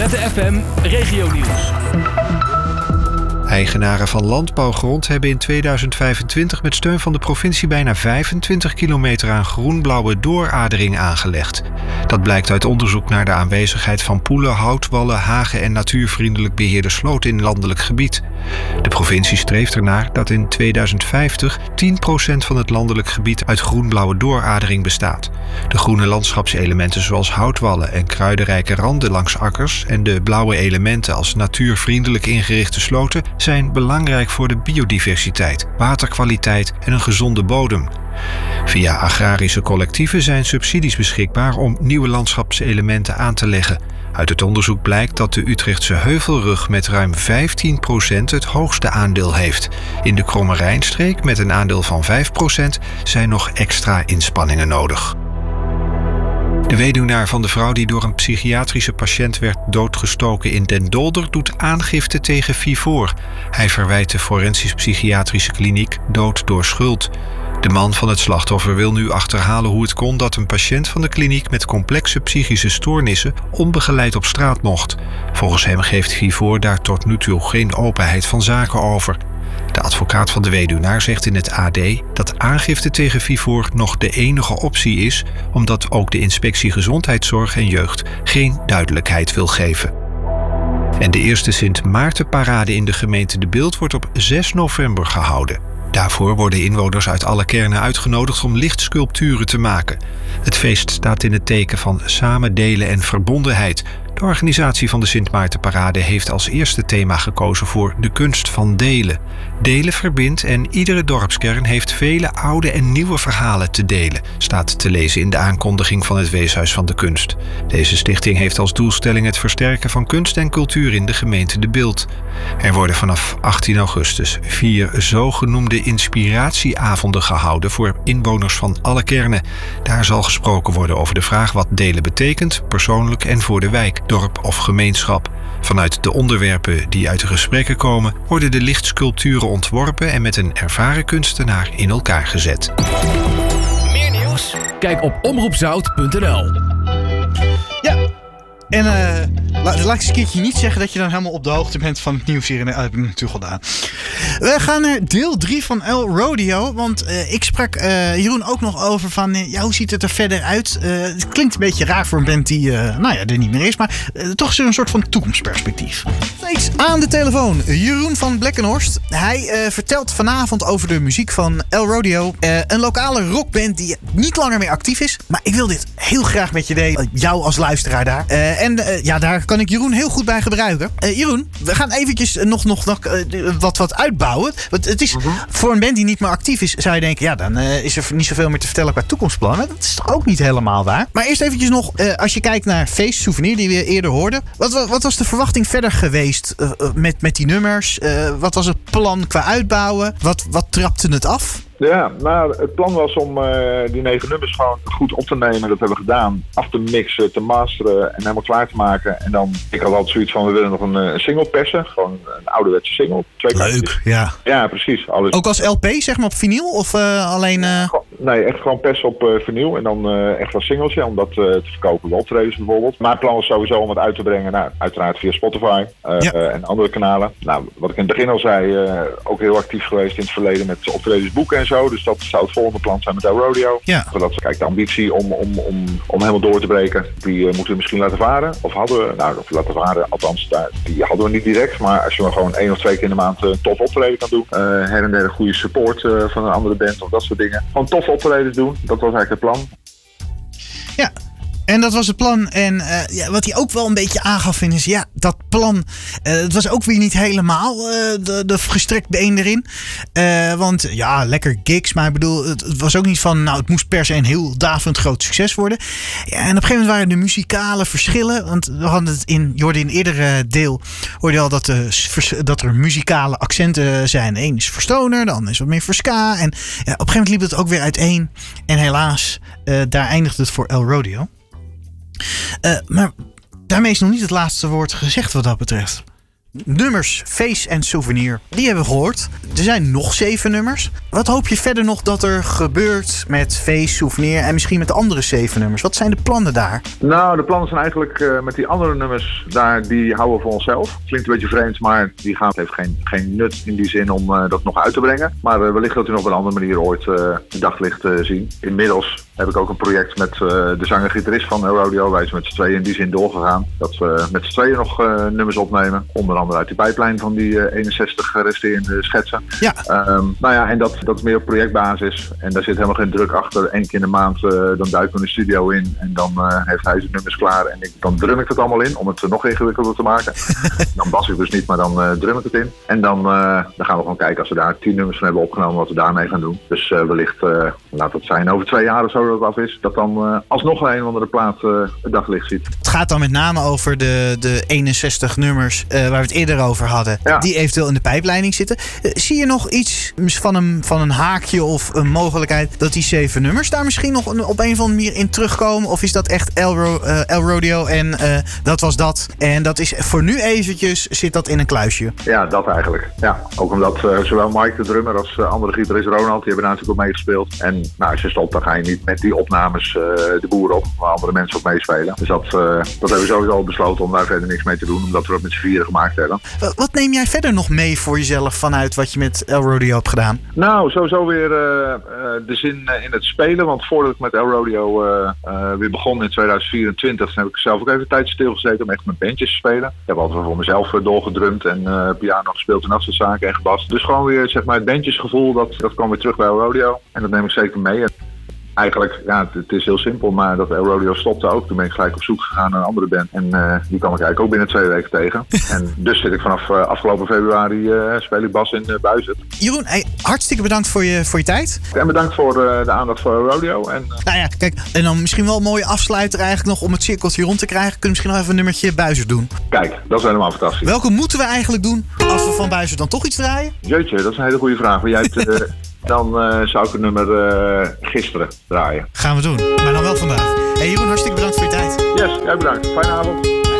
Violette FM Regionieuws. Eigenaren van landbouwgrond hebben in 2025 met steun van de provincie bijna 25 kilometer aan groen-blauwe dooradering aangelegd. Dat blijkt uit onderzoek naar de aanwezigheid van poelen, houtwallen, hagen en natuurvriendelijk beheerde sloten in landelijk gebied. De provincie streeft ernaar dat in 2050 10% van het landelijk gebied uit groen-blauwe dooradering bestaat. De groene landschapselementen zoals houtwallen en kruidenrijke randen langs akkers en de blauwe elementen als natuurvriendelijk ingerichte sloten zijn belangrijk voor de biodiversiteit, waterkwaliteit en een gezonde bodem. Via agrarische collectieven zijn subsidies beschikbaar om nieuwe landschapselementen aan te leggen. Uit het onderzoek blijkt dat de Utrechtse Heuvelrug met ruim 15% het hoogste aandeel heeft. In de Kromme Rijnstreek met een aandeel van 5% zijn nog extra inspanningen nodig. De weduwnaar van de vrouw die door een psychiatrische patiënt werd doodgestoken in Den Dolder doet aangifte tegen Vivoor. Hij verwijt de forensisch-psychiatrische kliniek dood door schuld. De man van het slachtoffer wil nu achterhalen hoe het kon dat een patiënt van de kliniek met complexe psychische stoornissen onbegeleid op straat mocht. Volgens hem geeft Vivoor daar tot nu toe geen openheid van zaken over. De advocaat van de weduwnaar zegt in het AD dat aangifte tegen Vivoor nog de enige optie is, omdat ook de inspectie Gezondheidszorg en Jeugd geen duidelijkheid wil geven. En de eerste Sint Maartenparade in de gemeente De Bilt wordt op 6 november gehouden. Daarvoor worden inwoners uit alle kernen uitgenodigd om lichtsculpturen te maken. Het feest staat in het teken van samen delen en verbondenheid. De organisatie van de Sint Maartenparade heeft als eerste thema gekozen voor de kunst van delen. Delen verbindt en iedere dorpskern heeft vele oude en nieuwe verhalen te delen, staat te lezen in de aankondiging van het Weeshuis van de Kunst. Deze stichting heeft als doelstelling het versterken van kunst en cultuur in de gemeente De Bilt. Er worden vanaf 18 augustus 4 zogenoemde inspiratieavonden gehouden voor inwoners van alle kernen. Daar zal gesproken worden over de vraag wat delen betekent, persoonlijk en voor de wijk, dorp of gemeenschap. Vanuit de onderwerpen die uit de gesprekken komen, worden de lichtsculpturen ontworpen en met een ervaren kunstenaar in elkaar gezet. Meer nieuws? Kijk op omroepzout.nl. Ja. En laat ik eens een keertje niet zeggen dat je dan helemaal op de hoogte bent van het nieuws hier. Dat heb ik natuurlijk gedaan. We gaan naar deel 3 van El Rodeo. Want ik sprak Jeroen ook nog over van... hoe ziet het er verder uit? Het klinkt een beetje raar voor een band die er niet meer is. Maar toch is er een soort van toekomstperspectief. Steeds aan de telefoon. Jeroen van Blekkenhorst. Hij vertelt vanavond over de muziek van El Rodeo. Een lokale rockband die niet langer meer actief is. Maar ik wil dit heel graag met je delen. Jou als luisteraar daar. Daar kan ik Jeroen heel goed bij gebruiken. Jeroen, we gaan eventjes nog wat uitbouwen. Want het is voor een band die niet meer actief is, zou je denken, dan is er niet zoveel meer te vertellen qua toekomstplannen. Dat is toch ook niet helemaal waar. Maar eerst eventjes nog, als je kijkt naar Feest Souvenir, die we eerder hoorden. Wat was de verwachting verder geweest met die nummers? Wat was het plan qua uitbouwen? Wat trapte het af? Ja, het plan was om die 9 nummers gewoon goed op te nemen. Dat hebben we gedaan. Af te mixen, te masteren en helemaal klaar te maken. En dan, ik had altijd zoiets van, we willen nog een single persen. Gewoon een ouderwetse single. 2 Leuk, kaartjes. ja. Ja, precies. Alles. Ook als LP, zeg maar, op vinyl? Of alleen... Nee, echt gewoon persen op vinyl. En dan echt als singeltje, om dat te verkopen bij optredens bijvoorbeeld. Maar het plan was sowieso om het uit te brengen. Uiteraard via Spotify en andere kanalen. Wat ik in het begin al zei, ook heel actief geweest in het verleden met optredens boeken en zo. Dus dat zou het volgende plan zijn met El Rodeo. Ja. Kijk, de ambitie om helemaal door te breken, die moeten we misschien laten varen. Of hadden we, laten varen, althans, die hadden we niet direct. Maar als je maar gewoon 1 of 2 keer in de maand een tof optreden kan doen. Her en der een goede support van een andere band of dat soort dingen. Gewoon tof optredens doen, dat was eigenlijk het plan. Ja. En dat was het plan. En wat hij ook wel een beetje aangaf is... Ja, dat plan... het was ook weer niet helemaal de gestrekt been erin. Want ja, lekker gigs. Maar ik bedoel, het was ook niet van... het moest per se een heel davend groot succes worden. Ja, en op een gegeven moment waren de muzikale verschillen. Want we hadden het in een eerdere deel... hoorde je al dat er muzikale accenten zijn. Eén is voor stoner, de ander is wat meer voor ska. En op een gegeven moment liep het ook weer uiteen. En helaas, daar eindigde het voor El Rodeo. Maar daarmee is nog niet het laatste woord gezegd wat dat betreft. nummers Face en Souvenir, die hebben we gehoord. Er zijn nog 7 nummers. Wat hoop je verder nog dat er gebeurt met Face, Souvenir en misschien met de andere 7 nummers? Wat zijn de plannen daar? Nou, de plannen zijn eigenlijk met die andere nummers, die houden we voor onszelf. Klinkt een beetje vreemd, maar het heeft geen nut in die zin om dat nog uit te brengen. Maar wellicht dat we op een andere manier ooit het daglicht zien. Inmiddels heb ik ook een project met de zanger-gitarist van El Rodeo. Wij zijn met z'n tweeën in die zin doorgegaan. Dat we met z'n tweeën nog nummers opnemen. Onder andere uit die pijplijn van die 61 resterende schetsen. Ja. En dat is meer op projectbasis. En daar zit helemaal geen druk achter. Eén keer in de maand dan duiken we de studio in. En dan heeft hij zijn nummers klaar. En dan drum ik het allemaal in om het nog ingewikkelder te maken. Dan bas ik dus niet, maar dan drum ik het in. En dan gaan we gewoon kijken als we daar 10 nummers van hebben opgenomen wat we daarmee gaan doen. Dus wellicht, laat het zijn over 2 jaar of zo dat het af is. Dat dan alsnog een andere plaat het daglicht ziet. Het gaat dan met name over de 61 nummers waar we het eerder over hadden. Ja. Die eventueel in de pijpleiding zitten. Zie je nog iets van een haakje of een mogelijkheid dat die 7 nummers daar misschien nog op een of andere manier in terugkomen? Of is dat echt El Rodeo en dat was dat? En dat is voor nu eventjes, zit dat in een kluisje? Ja, dat eigenlijk. Ja, ook omdat zowel Mike de drummer als andere gitarist Ronald, die hebben daar natuurlijk ook meegespeeld. En als je stopt, dan ga je niet met die opnames de boer op, waar andere mensen ook meespelen. Dus dat hebben we sowieso al besloten om daar verder niks mee te doen, omdat we dat met z'n vieren gemaakt hebben. Wat neem jij verder nog mee voor jezelf vanuit wat je met El Rodeo hebt gedaan? Nou, sowieso weer de zin in het spelen. Want voordat ik met El Rodeo weer begon in 2024, heb ik zelf ook even een tijdje stilgezeten om echt met bandjes te spelen. Ik heb altijd voor mezelf doorgedrumd en piano gespeeld en dat soort zaken en gebast. Dus gewoon weer zeg maar het bandjesgevoel, dat kwam weer terug bij El Rodeo. En dat neem ik zeker mee. Eigenlijk, ja, het is heel simpel, maar dat El Rodeo stopte ook. Toen ben ik gelijk op zoek gegaan naar een andere band. En die kwam ik eigenlijk ook binnen 2 weken tegen. En dus zit ik vanaf afgelopen februari speel ik bas in Buizerd. Jeroen, hartstikke bedankt voor je tijd. En bedankt voor de aandacht voor El Rodeo. Nou ja, kijk, en dan misschien wel een mooie afsluiter eigenlijk nog om het cirkeltje rond te krijgen. Kunnen we misschien nog even een nummertje Buizerd doen? Kijk, dat is helemaal fantastisch. Welke moeten we eigenlijk doen als we van Buizerd dan toch iets draaien? Jeetje, dat is een hele goede vraag. Jij hebt... Dan zou ik het nummer Gisteren draaien. Gaan we doen, maar dan wel vandaag. Hey Jeroen, hartstikke bedankt voor je tijd. Yes, jij bedankt. Fijne avond.